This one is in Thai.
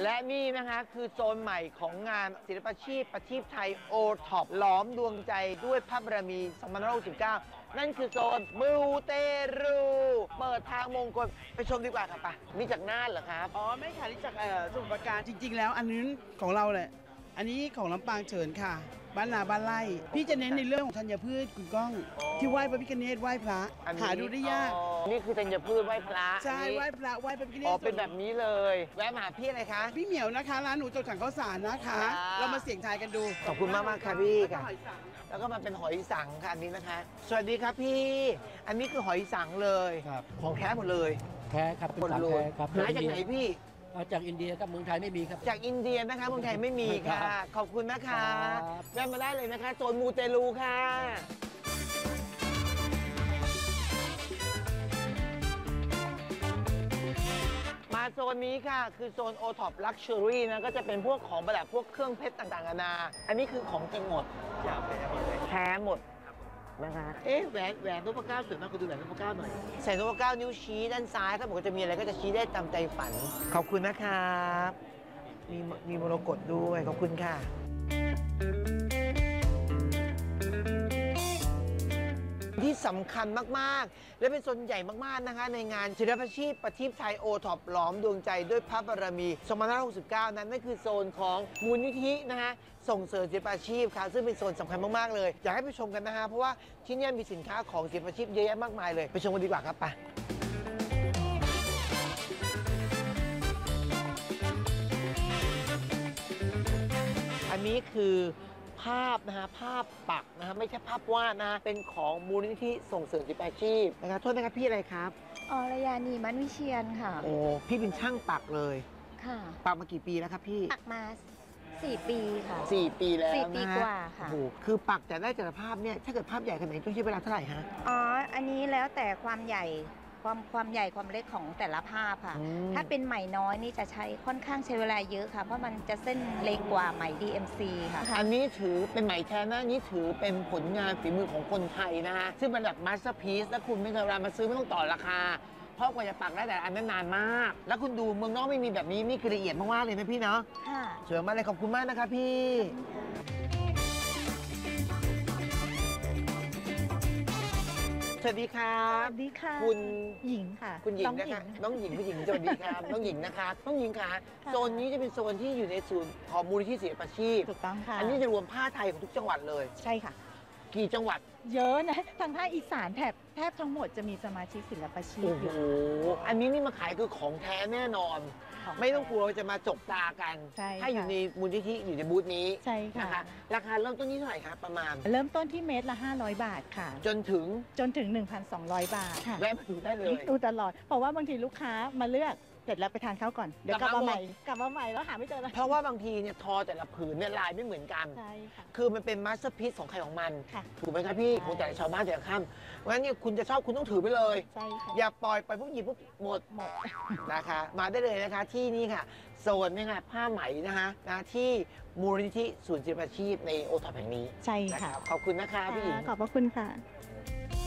และนี่นะคะคือโซนใหม่ของงานศิลปาชีพประทีปไทยโอท็อปล้อมดวงใจด้วยพระบารมี2569นั่นคือโซนมูเตรูเปิดทางมงคลไปชมดีกว่าครับปะนี่จากน่านเหรอครับอ๋อไม่ค่ะนี่จากสมุทรปราการจริงๆแล้วอันนี้ของเราแหละอันนี้ของลำปางเฉินค่ะบ้านนาบ้านไร่พี่จะเน้นในเรื่องของธัญพืชคุณก้องที่ไหว้พระพิฆเนศไหว้พระหาดูได้ยากนี่คือธัญพืชไหว้พระใช่ไหว้พระไหว้พระพิฆเนศอ๋อเป็นแบบนี้เลยแวะมาหาพี่อะไรคะพี่เหมียวนะคะร้านหนูจกถังข้าวสารนะคะเรามาเสี่ยงทายกันดูขอบคุณมากๆค่ะพี่ค่ะแล้วก็มาเป็นหอยสังค่ะอันนี้นะคะสวัสดีครับพี่อันนี้คือหอยสังเลยของแท้หมดเลยแท้ครับเป็นสังแท้ครับหาจากไหนพี่จากอินเดียครับเมืองไทยไม่มีครับจากอินเดียนะคะเมืองไทยไม่มีค่ะขอบคุณนะคะแวะมาได้เลยนะคะโซนมูเตลูค่ะมาโซนนี้ค่ะคือโซน O-Top Luxury นะก็จะเป็นพวกของประดับพวกเครื่องเพชรต่างๆนานาอันนี้คือของจริงหมดแท้หมดนะคะแหวนนพเก้าสวยมากคุณดูแหวนนพเก้าหน่อยใส่นพเก้านิ้วชี้ด้านซ้ายถ้าบอกว่าจะมีอะไรก็จะชี้ได้ตามใจฝันขอบคุณนะครับมีมรกตด้วยขอบคุณค่ะที่สำคัญมากๆและเป็นส่วนใหญ่มากๆนะคะในงานศิลปาชีพประทีปไทยโอท็อปล้อมดวงใจด้วยพระบารมี2569นั้นนั่นคือโซนของมูลนิธินะคะส่งเสริมศิลปาชีพค่ะซึ่งเป็นโซนสำคัญมากๆเลยอยากให้ไปชมกันนะคะเพราะว่าที่นี่มีสินค้าของศิลปาชีพเยอะแยะมากมายเลยไปชมกันดีกว่าครับไปอันนี้คือภาพนะฮะภาพปักนะฮะไม่ใช่ภาพวาดนะฮะเป็นของมูลนิธิส่งเสริมศิลปาชีพนะครับโทษนะครับพี่อะไรครับอรยานีมันวิเชียนค่ะโอ้พี่เป็นช่างปักเลยค่ะปักมากี่ปีแล้วครับพี่ปักมา4 ปีค่ะ 4 ปีแล้ว 4 ปีกว่าค่ะโอ้โหคือปักแต่ได้แต่ละภาพเนี่ยถ้าเกิดภาพใหญ่ขนาดนี้ต้องใช้เวลาเท่าไหร่ฮะอ๋ออันนี้แล้วแต่ความใหญ่ความใหญ่ความเล็กของแต่ละภาพค่ะถ้าเป็นไหมน้อยนี่จะใช้ค่อนข้างใช้เวลาเยอะค่ะเพราะมันจะเส้นเล็กกว่าไหม DMC ค่ะอันนี้ถือเป็นไหมแท้นะนี่ถือเป็นผลงานฝีมือของคนไทยนะฮะซึ่งเป็นแบบมาสเตอร์พีซและคุณไม่เคยเวลามาซื้อไม่ต้องต่อราคาเพราะกว่าจะปักได้แต่อันนั้นนานมากแล้วคุณดูเมืองนอกไม่มีแบบนี้นี่คือละเอียดมากๆเลยนะพี่เนาะค่ะสวยมากเลยขอบคุณมากนะคะพี่สวัสดีครับสวัสดีค่ะคุณหญิงค่ะคุณหญิงนะคะน้องหญิงผู้หญิงสวัสดีครับน้องหญิงนะคะน้องหญิงค่ะโซนนี้จะเป็นโซนที่อยู่ในศูนย์ของมูลนิธิศิลปาชีพถูกต้องค่ะอันนี้จะรวมผ้าไทยของทุกจังหวัดเลยใช่ค่ะกี่จังหวัดเยอะนะทางภาคอีสานแทบทั้งหมดจะมีสมาชิกศิลปาชีพอยู่อันนี้นี่มาขายคือของแท้แน่นอนไม่ต้องกลัวจะมาจกตากันถ้าอยู่ในมูลนิธิอยู่ในบูธนี้ใช่ค่ะนะคะราคาเริ่มต้นที่เท่าไหร่ครับประมาณเริ่มต้นที่เมตรละ500 บาทค่ะจนถึง 1,200 บาทค่ะแวะมาดูได้เลยดูตลอดเพราะว่าบางทีลูกค้ามาเลือกเสร็จแล้วไปทานข้าวก่อนเดี๋ยวกลับมาใหม่แล้วหาไม่เจอแล้วเพราะว่าบางทีเนี่ยทอแต่ละผืนเนี่ยลายไม่เหมือนกันใช่ค่ะคือมันเป็นมาสเตอร์พีซของใครของมันถูกไหมครับพี่ของแต่ละชาวบ้านแต่ละค่ำเพราะฉะนั้นเนี่ยคุณจะชอบคุณต้องถือไปเลยใช่ค่ะอย่าปล่อยไปปุ๊บหยิบปุ๊บหมดนะคะมาได้เลยนะคะที่นี่ค่ะโซนนี่ค่ะผ้าไหมนะคะที่มูลนิธิศูนย์ศิลปาชีพในโอท็อปแห่งนี้ใช่ค่ะขอบคุณนะคะพี่หญิงขอบพระคุณค่ะ